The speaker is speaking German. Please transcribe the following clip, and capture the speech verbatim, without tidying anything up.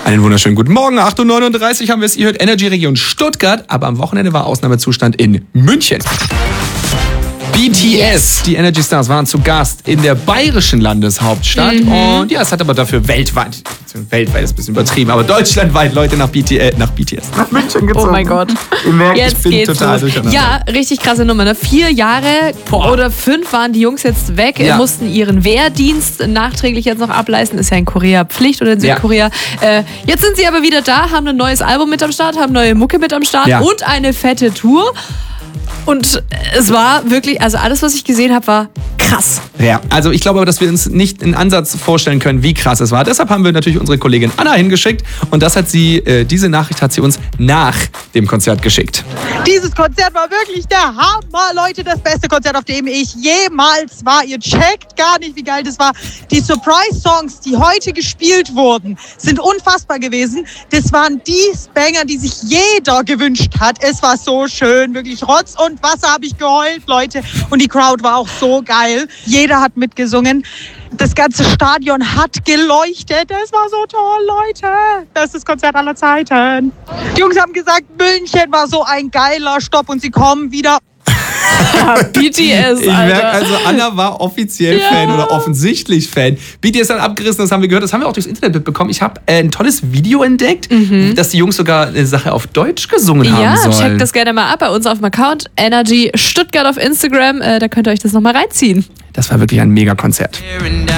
Einen wunderschönen guten Morgen. acht Uhr neununddreißig haben wir es. Ihr hört Energy Region Stuttgart, aber am Wochenende war Ausnahmezustand in München. B T S, die Energy Stars, waren zu Gast in der bayerischen Landeshauptstadt. Mhm. Und ja, es hat aber dafür weltweit, weltweit ist ein bisschen übertrieben, aber deutschlandweit Leute nach B T S, nach B T S, nach München gezogen. Oh mein Gott. Ihr merkt, jetzt ich bin geht's total los. durcheinander. Ja, richtig krasse Nummer. Ne? Vier Jahre Boah. oder fünf waren die Jungs jetzt weg, ja. mussten ihren Wehrdienst nachträglich jetzt noch ableisten. Ist ja in Korea Pflicht oder in Südkorea. Ja. Äh, jetzt sind sie aber wieder da, haben ein neues Album mit am Start, haben neue Mucke mit am Start ja. und eine fette Tour. Und es war wirklich, also alles, was ich gesehen habe, war krass. Ja, also ich glaube aber, dass wir uns nicht in Ansatz vorstellen können, wie krass es war. Deshalb haben wir natürlich unsere Kollegin Anna hingeschickt und das hat sie, äh, diese Nachricht hat sie uns nach dem Konzert geschickt. Dieses Konzert war wirklich der Hammer, Leute, das beste Konzert, auf dem ich jemals war. Ihr checkt gar nicht, wie geil das war. Die Surprise-Songs, die heute gespielt wurden, sind unfassbar gewesen. Das waren die Banger, die sich jeder gewünscht hat. Es war so schön, wirklich Rotz und Wasser habe ich geheult, Leute. Und die Crowd war auch so geil. Jeder hat mitgesungen. Das ganze Stadion hat geleuchtet. Das war so toll, Leute. Bestes Konzert aller Zeiten. Die Jungs haben gesagt, München war so ein geiler Stopp und sie kommen wieder. B T S, Ich merke also, Anna war offiziell ja. Fan oder offensichtlich Fan. B T S hat abgerissen, das haben wir gehört, das haben wir auch durchs Internet mitbekommen. Ich habe äh, ein tolles Video entdeckt, mhm. dass die Jungs sogar eine Sache auf Deutsch gesungen ja, haben sollen. Ja, checkt das gerne mal ab bei uns auf dem Account Energy Stuttgart auf Instagram. Äh, da könnt ihr euch das nochmal reinziehen. Das war wirklich ein Mega-Konzert.